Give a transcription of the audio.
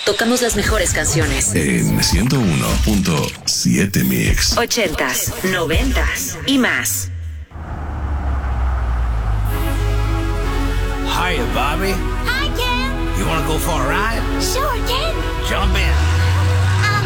Tocamos las mejores canciones. En 101.7 Mix. 80s, 90s y más. Hiya, Bobby. Hi, Ken. You want to go for a ride? Sure, Ken. Jump in.